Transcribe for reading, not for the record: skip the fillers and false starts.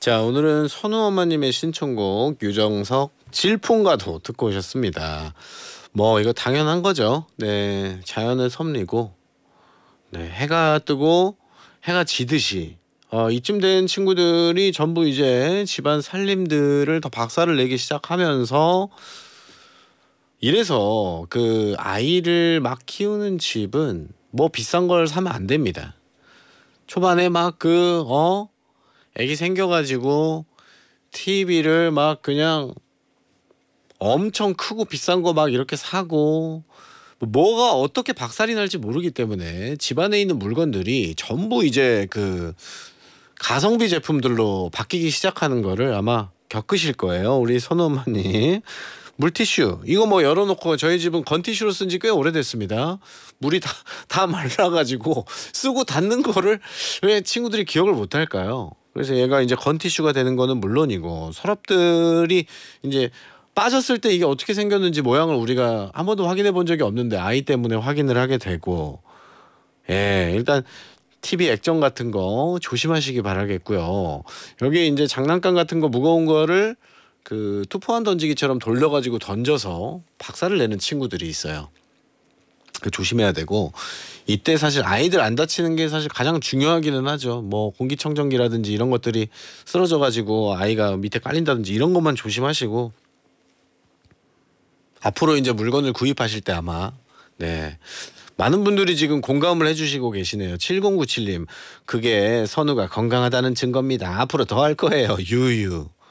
자, 오늘은 선우 엄마님의 신청곡 유정석 질풍가도 듣고 오셨습니다. 뭐 이거 당연한 거죠. 네, 자연의 섭리고 네, 해가 뜨고 해가 지듯이 이쯤 된 친구들이 전부 이제 집안 살림들을 더 박살을 내기 시작하면서 이래서 그 아이를 막 키우는 집은 뭐 비싼 걸 사면 안 됩니다. 초반에 막 애기 생겨가지고 TV를 막 그냥 엄청 크고 비싼 거 막 이렇게 사고 뭐가 어떻게 박살이 날지 모르기 때문에 집안에 있는 물건들이 전부 이제 그 가성비 제품들로 바뀌기 시작하는 거를 아마 겪으실 거예요. 우리 선우 엄마님. 물티슈 이거 뭐 열어놓고 저희 집은 건티슈로 쓴 지 꽤 오래됐습니다. 물이 다 말라가지고 쓰고 닫는 거를 왜 친구들이 기억을 못할까요? 그래서 얘가 이제 건티슈가 되는 거는 물론이고 서랍들이 이제 빠졌을 때 이게 어떻게 생겼는지 모양을 우리가 한 번도 확인해 본 적이 없는데 아이 때문에 확인을 하게 되고 일단 TV 액정 같은 거 조심하시기 바라겠고요. 여기 이제 장난감 같은 거 무거운 거를 그 투포환 던지기처럼 돌려가지고 던져서 박살을 내는 친구들이 있어요. 조심해야 되고 이때 사실 아이들 안 다치는 게 사실 가장 중요하기는 하죠. 뭐 공기청정기라든지 이런 것들이 쓰러져가지고 아이가 밑에 깔린다든지 이런 것만 조심하시고 앞으로 이제 물건을 구입하실 때 아마 많은 분들이 지금 공감을 해주시고 계시네요. 7097님 그게 선우가 건강하다는 증거입니다. 앞으로 더 할 거예요. 유유.